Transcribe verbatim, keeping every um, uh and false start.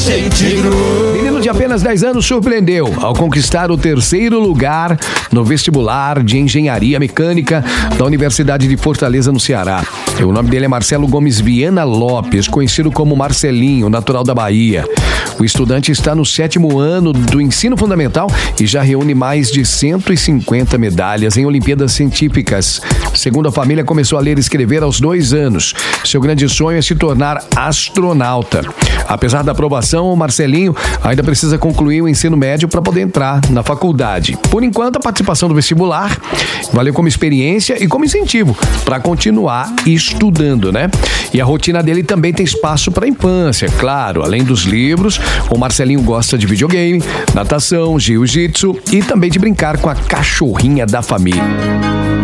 Menino de apenas dez anos surpreendeu ao conquistar o terceiro lugar no vestibular de engenharia mecânica da Universidade de Fortaleza, no Ceará. O nome dele é Marcelo Gomes Viana Lopes, conhecido como Marcelinho, natural da Bahia. O estudante está no sétimo ano do ensino fundamental e já reúne mais de cento e cinquenta medalhas em Olimpíadas Científicas. Segundo a família, começou a ler e escrever aos dois anos. Seu grande sonho é se tornar astronauta. Apesar da aprovação, o Marcelinho ainda precisa concluir o ensino médio para poder entrar na faculdade. Por enquanto, a participação do vestibular valeu como experiência e como incentivo para continuar estudando, né? E a rotina dele também tem espaço para a infância, claro. Além dos livros, o Marcelinho gosta de videogame, natação, jiu-jitsu e também de brincar com a cachorrinha da família.